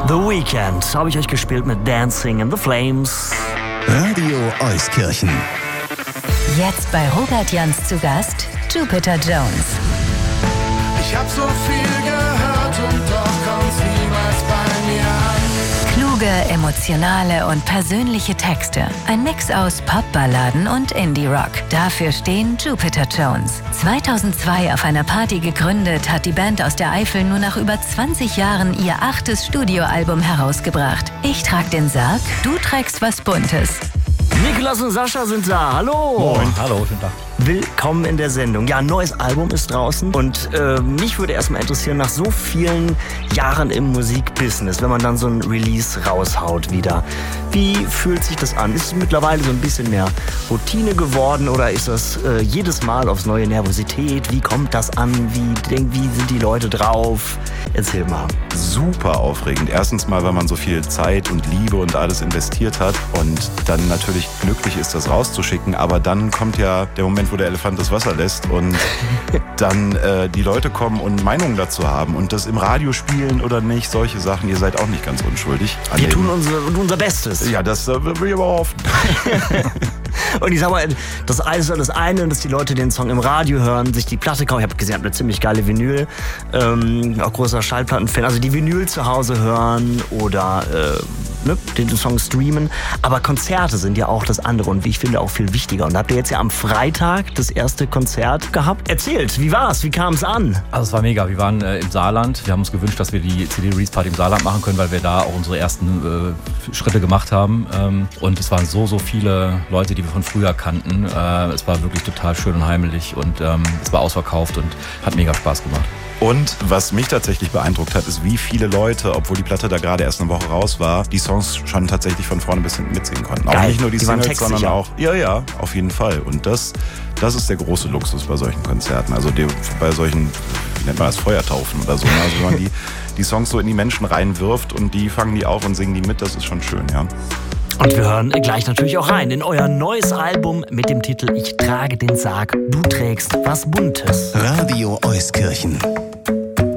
The Weeknd habe ich euch gespielt mit Dancing in the Flames. Radio Euskirchen. Jetzt bei Robert Jans zu Gast, Jupiter Jones. Ich hab so viel gehört und doch kommt's niemals bei mir an. Kluge, emotionale und persönliche Texte. Ein Mix aus Popballaden und Indie-Rock. Dafür stehen Jupiter Jones. 2002 auf einer Party gegründet, hat die Band aus der Eifel nur nach über 20 Jahren ihr 8. Studioalbum herausgebracht. Ich trag den Sarg, du trägst was Buntes. Niklas und Sascha sind da. Hallo. Moin. Hallo, schönen Tag. Willkommen in der Sendung. Ja, ein neues Album ist draußen und mich würde erstmal interessieren, nach so vielen Jahren im Musikbusiness, wenn man dann so ein Release raushaut wieder, wie fühlt sich das an? Ist es mittlerweile so ein bisschen mehr Routine geworden oder ist das jedes Mal aufs neue Nervosität? Wie kommt das an? Wie sind die Leute drauf? Erzähl mal. Super aufregend. Erstens mal, weil man so viel Zeit und Liebe und alles investiert hat und dann natürlich glücklich ist, das rauszuschicken. Aber dann kommt ja der Moment, wo der Elefant das Wasser lässt und dann die Leute kommen und Meinungen dazu haben und das im Radio spielen oder nicht, solche Sachen. Ihr seid auch nicht ganz unschuldig. Wir tun unser Bestes. Ja, das will ich aber hoffen. Und ich sag mal, das ist das eine, dass die Leute den Song im Radio hören, sich die Platte kaufen. Ich habe gesehen, ihr habt eine ziemlich geile Vinyl. Auch großer Schallplattenfan. Also die Vinyl zu Hause hören oder den Song streamen. Aber Konzerte sind ja auch das andere und wie ich finde auch viel wichtiger. Und da habt ihr jetzt ja am Freitag das erste Konzert gehabt. Erzählt, wie war's? Wie kam es an? Also es war mega. Wir waren im Saarland. Wir haben uns gewünscht, dass wir die CD-Release-Party im Saarland machen können, weil wir da auch unsere ersten Schritte gemacht haben. Und es waren so viele Leute, die wir von früher kannten. Es war wirklich total schön und heimelig und es war ausverkauft und hat mega Spaß gemacht. Und was mich tatsächlich beeindruckt hat, ist, wie viele Leute, obwohl die Platte da gerade erst eine Woche raus war, die Songs schon tatsächlich von vorne bis hinten mitsingen konnten. Auch nicht nur die Singles, sondern auch, ja, auf jeden Fall. Und das ist der große Luxus bei solchen Konzerten. Also bei solchen, wie nennt man das, Feuertaufen oder so. Also wenn man die Songs so in die Menschen reinwirft und die fangen die auf und singen die mit, das ist schon schön, ja. Und wir hören gleich natürlich auch rein in euer neues Album mit dem Titel Ich trage den Sarg, du trägst was Buntes. Radio Euskirchen.